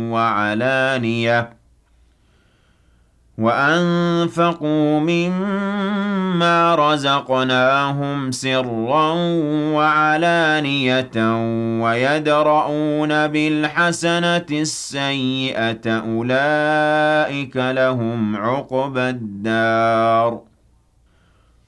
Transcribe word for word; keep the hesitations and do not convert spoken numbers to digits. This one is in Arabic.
وعلانية وأنفقوا مما رزقناهم سرا وعلانية ويدرؤون بالحسنة السيئة أولئك لهم عقبى الدار